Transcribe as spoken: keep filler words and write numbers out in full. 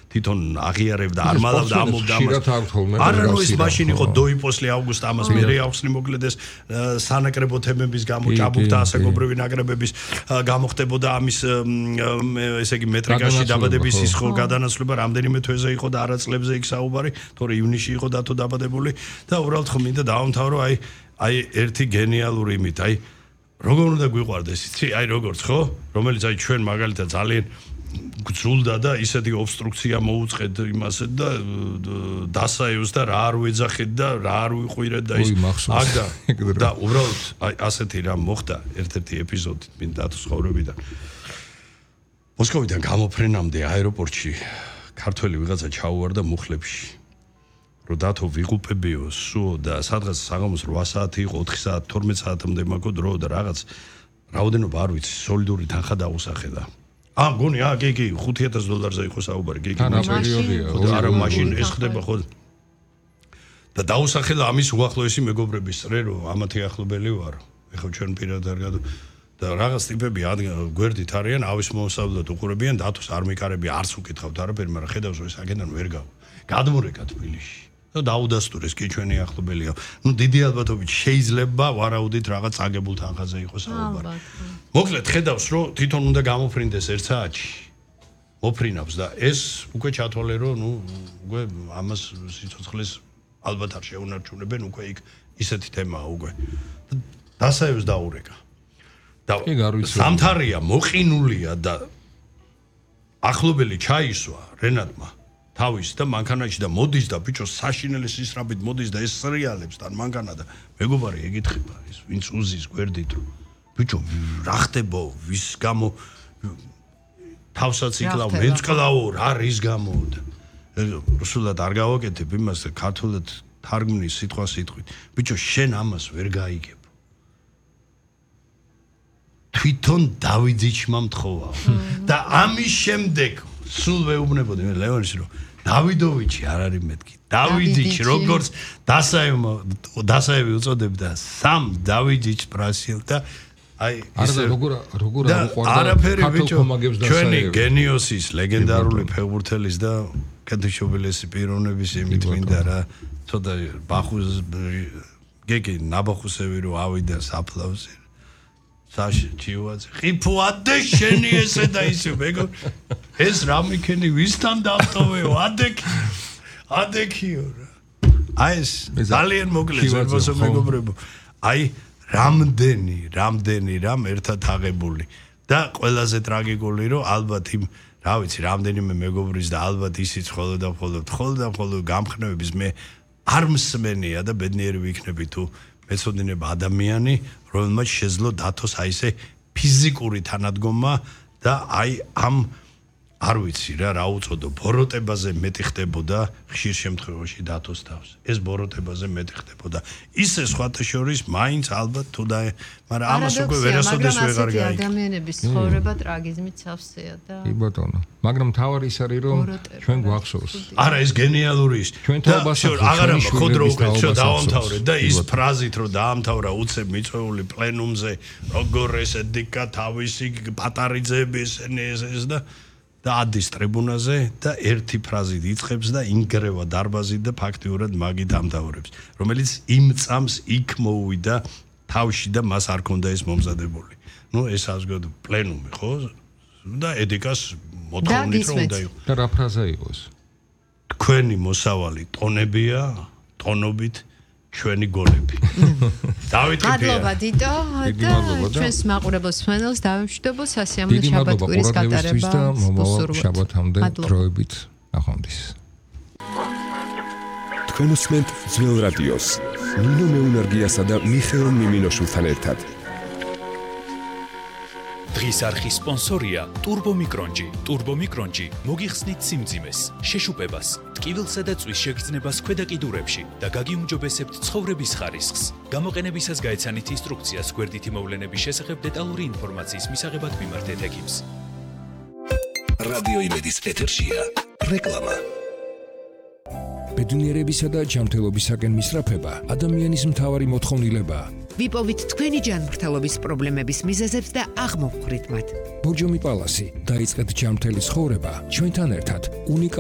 თვითონ აღიარებდა არ მალავდა ამობდა ამას არა ნუ ის მაშინ იყო დოი პოსლი აუგუსტ ამას მერე ახსნი მოკლედეს სანაკრებო თემების გამო ჭაბუკთა ასაკობრივი ნაკრებების გამოხდებოდა ამის ესე იგი მეტრიკაში დაბადების ის ხო გადანაცვლება რამდენიმე თვეზე იყო და არა წლებზე იქ საუბარი თორე ივნისში იყო დათო დაბადებული და უბრალოდ ხო მინდა დავამთავრო აი აი ერთი გენიალური იმით აი როგორ უნდა გვიყვარდეს იცი აი როგორც ხო რომელიც აი ჩვენ მაგალითად ძალიან გძულდა და ისეთი ობსტრუქცია მოუწყეთ იმასე და დასაევს და რა არ ვეძახეთ და რა არ ვიყვირეთ და ის აგდა და უბრალოდ აი ასეთი რამ მოხდა ერთ-ერთი ეპიზოდი მინ დათოს ხოვრებიდან მოსკოვიდან გამოფრენამდე აეროპორტში ქართველი ვიღაცა ჩაუვარდა მუხლებში რომ დათო ვიღუპებიო სუო და სადღაც საღამოს რვა საათი იყო ოთხი საათი თორმეტ საათამდე მაგო დრო და რაღაც რაოდენობა არ ვიცი სოლიდური თანხა დაუსახე და აა გონი აა კი კი ხუთი ათას დოლარზე იყო საუბარი კი კი არა მაშინ ეს ხდება ხო და დაუსახე და ამის უახლოესი მეგობრების წრე რომ ამათი ახლობელი ვარ ეხლა ჩვენ პირად არ გადო და რაღაც ტიპები გვერდით არიან ავის მომსავლად უყურებიან დათოს არ მიკარები არც უკითხავთ არაფერი მაგრამ ხედავს რომ ეს აქედან ვერ გავა გადმორეკა თბილისში და დაუდასტურეს კი ჩვენი ახლობელია ნუ დიდი ალბათობით შეიძლება ვარაუდით რაღაც აგებულ თანხაზე იყოს საუბარი მოკლედ ხედავს რომ თვითონ უნდა გამოფრინდეს ერთ საათში მოფრინავს და ეს უკვე ჩათვალე რომ ნუ უკვე ამას სიცოცხლეს ალბათ არ შეუნარჩუნებენ უკვე იქ ისეთი თემაა უკვე დასაევს დაურეკა და სამთარია მოყინულია და ახლობელი ჩაისვა რენატმა თავის და მანქანაში და მოდის და ბიჭო საშინელი სისრაბით მოდის და ეს სრიალებს თან მანქანა და მეგობარი ეკითხება ის ვინც უზის გვერდით ბიჭო რა ხდებო ვის გამო თავსაც იკლავ მეწყლაო რა რის გამო და რუსულად არ გავაკეთებ იმას ქართულად თარგმნის სიტყვა სიტყვით ბიჭო შენ ამას ვერ გაიგებ თვითონ დავიძიჩმა მთხოვა და ამის შემდეგ სულ ვეუბნებოდი მე ლევონის რომ დავიდოვიჩი არ არის მეთქი დავიძიჩი როგორც დასაევი დასაევი უწოდებდა სამ დავიძიჩ პრასილ და აი არა როგორ როგორ არ უყვარდა ქართულ კომაგებს დასაევი ჩვენი გენიოსის ლეგენდარული ფეხბურთელის და კეთილშობილესი პიროვნების იმით მინდა რა ცოტა ბახუს გეკი ნაბახუსევი რო ავიდა საფლავზე საში ჩიუაძე ყიფუადე შენი ესე და ისე მეგო ეს რამიქენი ვისთან დავტოვეო ადექი ადექიო რა აი ეს ძალიან მოკლეს მოსო მეგობრებო აი რამდენი რამდენი რამ ერთად აღებული და ყველაზე ტრაგიკული რომ ალბათ იმ რა ვიცი რამდენიმე მეგობრის და ალბათ ისიც ხოლმე და ხოლმე ხოლმე და ხოლმე გამხნევების მე არ მსმენია და ბედნიერი ვიქნები თუ მეცოდინება ადამიანი რომელმაც შეძლო დათოს აი ესე ფიზიკური თანადგომა და აი ამ არ ვიცი რა რა უწოდო ბოროტებაზე მეტი ხდებოდა ხშირ შემთხვევაში დათოს თავს ეს ბოროტებაზე მეტი ხდებოდა ისე სხვათა შორის მაინც ალბათ თუ და მაგრამ ამას უკვე ვერასოდეს ვეღარ გაიგე ადამიანების ცხოვრება ტრაგიზმით სავსეა და კი ბატონო მაგრამ თავარი ის არის რომ ჩვენ გვახსოვს არა ეს გენიალური ის ჩვენ თაობას აღარა ხოდრო უკვე შო დავამთავრე და ის ფრაზით რომ დაამთავრა უცებ მიწვეული პლენუმზე როგორ ესე დიკა თავისი პატარიძეების ეს ეს და და ადის ტრიბუნაზე და ერთი ფრაზით იწყებს და ინგრევა დარბაზით და ფაქტიურად მაგით ამთავრებს რომელიც იმ წამს იქ მოუვიდა თავში და მას არ ქონდა ეს მომზადებული ნუ ეს ასგოდ პლენუმი ხო და ედიკას მოთხოვნით რომ უნდა იყოს და რა ფრაზა იყოს თქვენი მოსავალი ტონებია ტონობით ჩვენი გოლები დავით მადლობა დიტო და ჩვენს მაყურებელს მენელს დავემშვიდობო სასიამოვნო შაბათ კვირის გატარება და მომავალ შაბათამდე დროებით ნახვამდის თქვენ უსმენთ ძველ რადიოს ნინო მეუნარგიასა და მიხეილ მიმინოშვილთან ერთად დღის არხის სპონსორია Turbo Micronji. Turbo Micronji მოგიხსნით სიმძიმეს, შეშუპებას, ტკივილსა და წვის შეგრძნებას ქვედა კიდურებში და გაგიუმჯობესებთ ცხოვრების ხარისხს. გამოყენებისას გაეცანით ინსტრუქციას გვერდითი მოვლენების შესახებ დეტალური ინფორმაციის მისაღებად მიმართეთ ექიმს. რადიო იმედის ეთერშია რეკლამა. ბედნიერებისა და ჯანმრთელობისაკენ მისწრაფება ადამიანის მთავარი მოთხოვნილებაა. ვიპოვით თქვენი ჯანმრთელობის პრობლემების მიზეზებს და აღმოვხვრით მათ. ბორჯომი პალასი დაიწყეთ ჯანმრთელი ცხოვრება ჩვენთან ერთად. უნიკალური